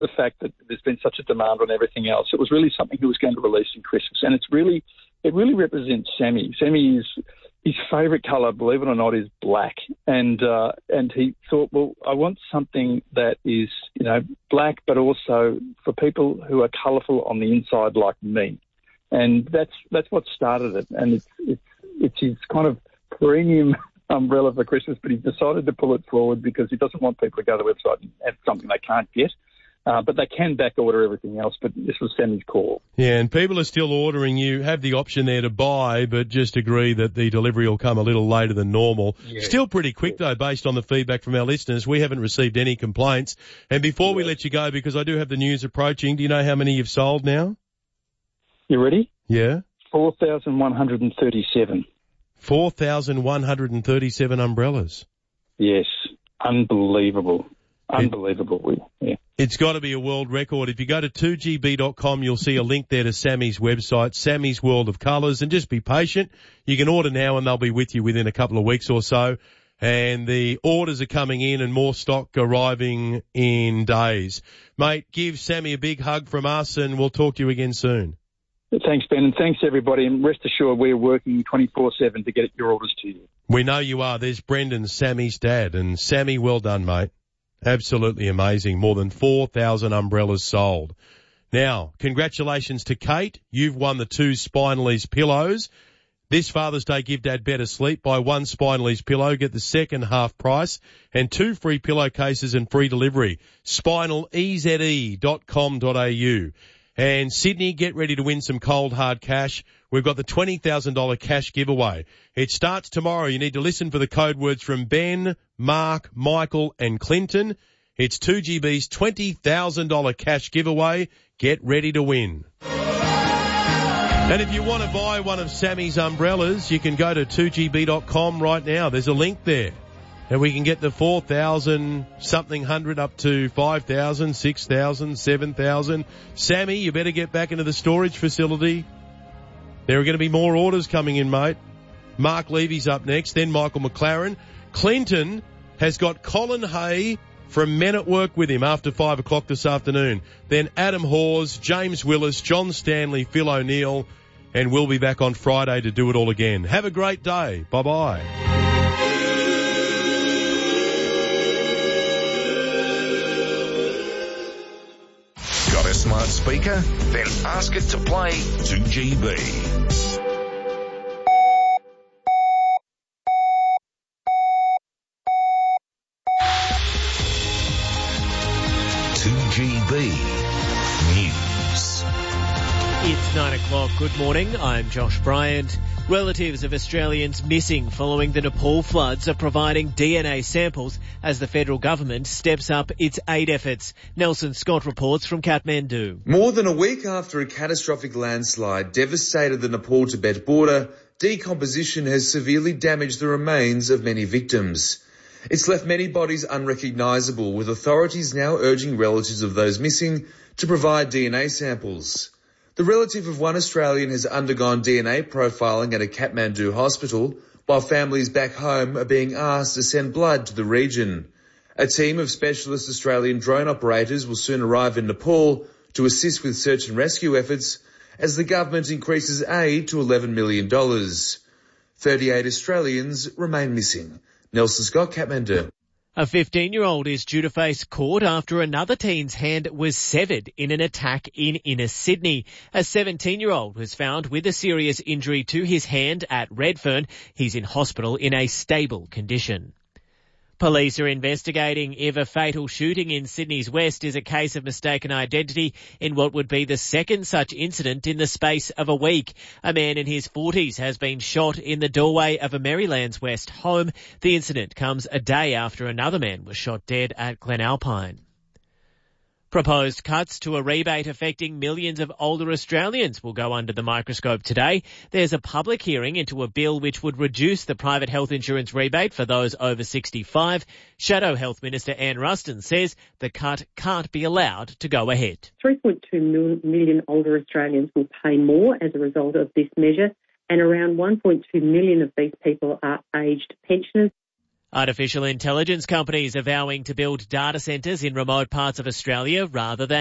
the fact that there's been such a demand on everything else, it was really something he was going to release in Christmas. And it really represents Sammy. Sammy is, his favourite colour, believe it or not, is black. And he thought, well, I want something that is, black, but also for people who are colourful on the inside like me. And that's what started it. And it's his kind of premium umbrella for Christmas, but he's decided to pull it forward because he doesn't want people to go to the website and have something they can't get. But they can back order everything else, but this was Sammy's call. Yeah, and people are still ordering. You have the option there to buy, but just agree that the delivery will come a little later than normal. Yeah. Still pretty quick, though, based on the feedback from our listeners. We haven't received any complaints. And before we let you go, because I do have the news approaching, do you know how many you've sold now? You ready? Yeah. 4,137. 4,137 umbrellas. Yes. Unbelievable. Unbelievable. Yeah. It's got to be a world record. If you go to 2gb.com, you'll see a link there to Sammy's website, Sammy's World of Colours, and just be patient. You can order now and they'll be with you within a couple of weeks or so. And the orders are coming in and more stock arriving in days. Mate, give Sammy a big hug from us and we'll talk to you again soon. Thanks, Ben, and thanks, everybody. And rest assured, we're working 24/7 to get your orders to you. We know you are. There's Brendan, Sammy's dad. And Sammy, well done, mate. Absolutely amazing. More than 4,000 umbrellas sold. Now, congratulations to Kate. You've won the 2 Spinally's pillows. This Father's Day, give Dad better sleep. Buy 1 Spinally's pillow, get the second half price, and 2 free pillowcases and free delivery. SpinalEze.com.au. And Sydney, get ready to win some cold, hard cash. We've got the $20,000 cash giveaway. It starts tomorrow. You need to listen for the code words from Ben, Mark, Michael, and Clinton. It's 2GB's $20,000 cash giveaway. Get ready to win. And if you want to buy one of Sammy's umbrellas, you can go to 2gb.com right now. There's a link there. And we can get the 4,000 something hundred up to 5,000, 6,000, 7,000. Sammy, you better get back into the storage facility. There are going to be more orders coming in, mate. Mark Levy's up next, then Michael McLaren. Clinton has got Colin Hay from Men at Work with him after 5 o'clock this afternoon. Then Adam Hawes, James Willis, John Stanley, Phil O'Neill, and we'll be back on Friday to do it all again. Have a great day. Bye-bye. Got a smart speaker? Then ask it to play 2GB. News. It's 9 o'clock. Good morning. I'm Josh Bryant. Relatives of Australians missing following the Nepal floods are providing DNA samples as the federal government steps up its aid efforts. Nelson Scott reports from Kathmandu. More than a week after a catastrophic landslide devastated the Nepal-Tibet border, decomposition has severely damaged the remains of many victims. It's left many bodies unrecognisable, with authorities now urging relatives of those missing to provide DNA samples. The relative of one Australian has undergone DNA profiling at a Kathmandu hospital, while families back home are being asked to send blood to the region. A team of specialist Australian drone operators will soon arrive in Nepal to assist with search and rescue efforts as the government increases aid to $11 million. 38 Australians remain missing. Nelson Scott, Kathmandu. A 15-year-old is due to face court after another teen's hand was severed in an attack in inner Sydney. A 17-year-old was found with a serious injury to his hand at Redfern. He's in hospital in a stable condition. Police are investigating if a fatal shooting in Sydney's West is a case of mistaken identity in what would be the second such incident in the space of a week. A man in his 40s has been shot in the doorway of a Maryland's West home. The incident comes a day after another man was shot dead at Glenalpine. Proposed cuts to a rebate affecting millions of older Australians will go under the microscope today. There's a public hearing into a bill which would reduce the private health insurance rebate for those over 65. Shadow Health Minister Anne Ruston says the cut can't be allowed to go ahead. 3.2 million older Australians will pay more as a result of this measure, and around 1.2 million of these people are aged pensioners. Artificial intelligence companies are vowing to build data centres in remote parts of Australia rather than